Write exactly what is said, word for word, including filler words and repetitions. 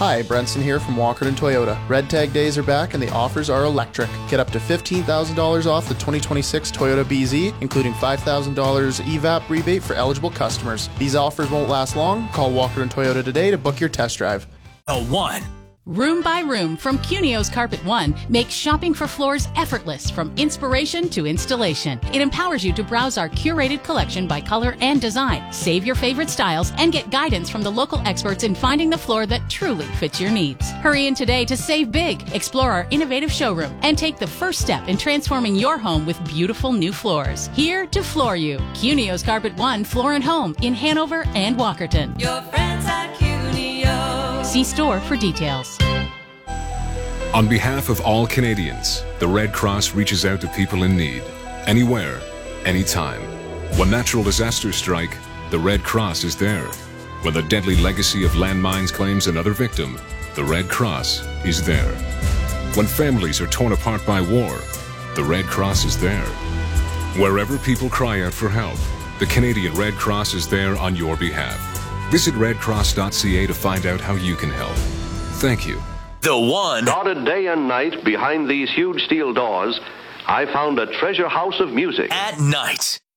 Hi, Brenson here from Walkerton Toyota. Red Tag days are back and the offers are electric. Get up to fifteen thousand dollars off the twenty twenty-six Toyota B Z, including five thousand dollars E V A P rebate for eligible customers. These offers won't last long. Call Walkerton Toyota today to book your test drive. A one. Room by Room from Cunio's Carpet One makes shopping for floors effortless from inspiration to installation. It empowers you to browse our curated collection by color and design, save your favorite styles, and get guidance from the local experts in finding the floor that truly fits your needs. Hurry in today to save big, explore our innovative showroom, and take the first step in transforming your home with beautiful new floors. Here to floor you. Cunio's Carpet One Floor and Home in Hanover and Walkerton. Your friends at Cunio. See store for details. On behalf of all Canadians, the Red Cross reaches out to people in need, anywhere, anytime. When natural disasters strike, the Red Cross is there. When the deadly legacy of landmines claims another victim, the Red Cross is there. When families are torn apart by war, the Red Cross is there. Wherever people cry out for help, the Canadian Red Cross is there on your behalf. Visit red cross dot c a to find out how you can help. Thank you. The one. Guarded day and night behind these huge steel doors, I found a treasure house of music. At night.